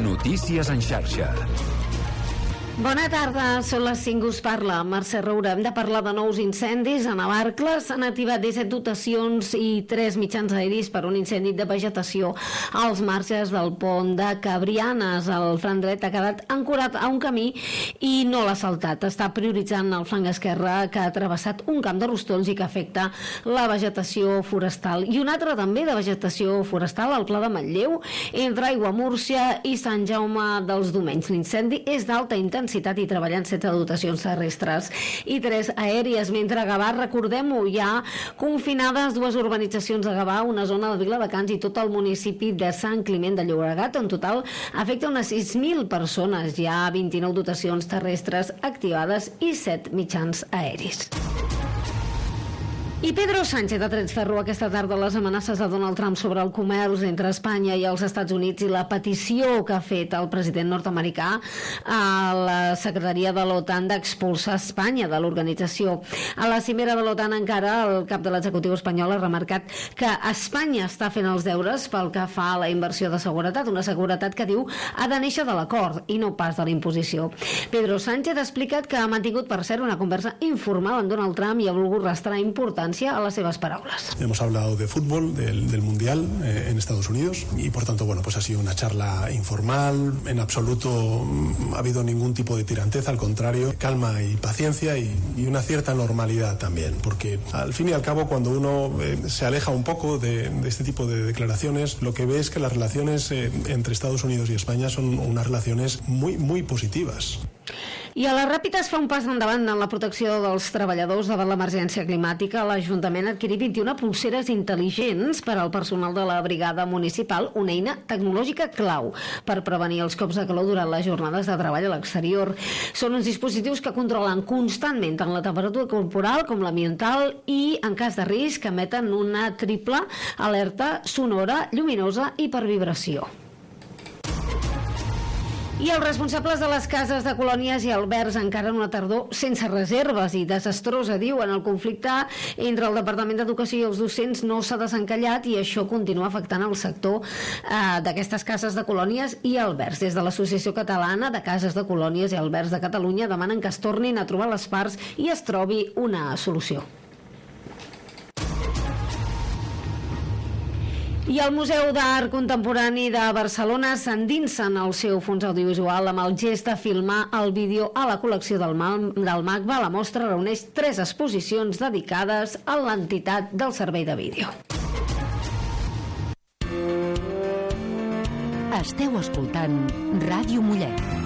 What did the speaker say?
Notícies en xarxa. Bona tarda, són les 5, us parla Mercè Roura. Hem de parlar de nous incendis a Navarcles. S'han activat 17 dotacions i 3 mitjans aeris per un incendi de vegetació als marges del pont de Cabrianes. El flanc dret ha quedat ancorat a un camí i no l'ha saltat. Està prioritzant el flanc esquerre, que ha travessat un camp de rostolls i que afecta la vegetació forestal. I un altre també de vegetació forestal, al Pla de Manlleu, entre Aiguamúrcia i Sant Jaume dels Domenys. L'incendi és d'alta intensitat i treballant 7 dotacions terrestres i 3 aèries, mentre a Gavà, recordem-ho, hi ha confinades 2 urbanitzacions de Gavà, una zona de Viladecans i tot el municipi de Sant Climent de Llobregat. En total afecta unes 6.000 persones. Hi ha 29 dotacions terrestres activades i 7 mitjans aeris. I Pedro Sánchez ha tret ferro aquesta tarda les amenaces de Donald Trump sobre el comerç entre Espanya i els Estats Units i la petició que ha fet el president nord-americà a la secretaria de l'OTAN d'expulsar Espanya de l'organització. A la cimera de l'OTAN encara el cap de l'executiu espanyol ha remarcat que Espanya està fent els deures pel que fa a la inversió de seguretat, una seguretat que diu ha de néixer de l'acord i no pas de la imposició. Pedro Sánchez ha explicat que ha mantingut, per cert, una conversa informal amb Donald Trump i ha volgut restar importància a las seves palabras. Hemos hablado de fútbol, del Mundial en Estados Unidos y por tanto, bueno, pues ha sido una charla informal, en absoluto ha habido ningún tipo de tiranteza, al contrario, calma y paciencia y una cierta normalidad también, porque al fin y al cabo cuando uno se aleja un poco de este tipo de declaraciones, lo que ve es que las relaciones entre Estados Unidos y España son unas relaciones muy positivas. I a la Ràpita es fa un pas endavant en la protecció dels treballadors davant l'emergència climàtica. L'Ajuntament ha adquirit 21 pulseres intel·ligents per al personal de la brigada municipal, una eina tecnològica clau per prevenir els cops de calor durant les jornades de treball a l'exterior. Són uns dispositius que controlen constantment tant la temperatura corporal com l'ambiental i, en cas de risc, emeten una triple alerta sonora, lluminosa i per vibració. I els responsables de les cases de colònies i albergs encara en una tardor sense reserves i desastrosa, diuen. El conflicte entre el Departament d'Educació i els docents no s'ha desencallat i això continua afectant el sector d'aquestes cases de colònies i albergs. Des de l'Associació Catalana de Cases de Colònies i Albergs de Catalunya demanen que es tornin a trobar les parts i es trobi una solució. I el Museu d'Art Contemporani de Barcelona s'endinsa en el seu fons audiovisual amb el gest de filmar el vídeo a la col·lecció del MACBA. La mostra reuneix 3 exposicions dedicades a l'entitat del servei de vídeo. Esteu escoltant Ràdio Mollet.